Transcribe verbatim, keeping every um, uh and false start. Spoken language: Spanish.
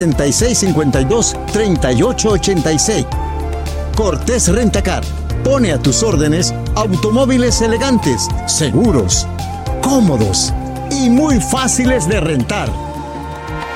treinta y seis cincuenta y dos, treinta y ocho ochenta y seis. Cortés Rentacar pone a tus órdenes automóviles elegantes, seguros, cómodos y muy fáciles de rentar.